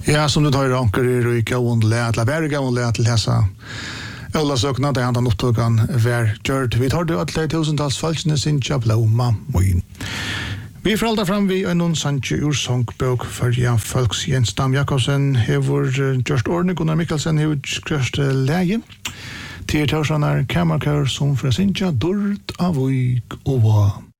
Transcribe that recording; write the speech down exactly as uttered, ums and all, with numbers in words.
Ja, som du tar i anker i Røyka og Læt, eller være gav og Læt til hessa Øla søkna, det han opptøkken vær gjørt. Vi tar det alle tusentals falskene sin tjabloma moin. Vi foralder fram vi en noen sanje ur songbøk for ja, folks Jens Dam Jakobsen hever gjørst ordning, Gunnar Mikkelsen hever gjørst leie. Til tørsanar kamerkær som fra Sintja, dort av vik og hva.